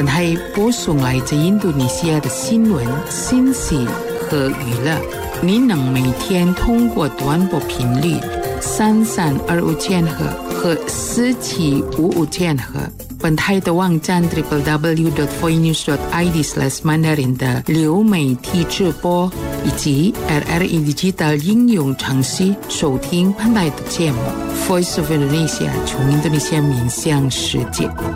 本台播送来自印度尼西亚的新闻、信息和娱乐。您能每天通过短波频率3325千赫和4755千赫，本台的网站 www.voinews.id/mandarin 的流媒体直播，以及 RRI Digital 应用程序收听本台的节目。Voice of Indonesia 从印度尼西亚面向世界。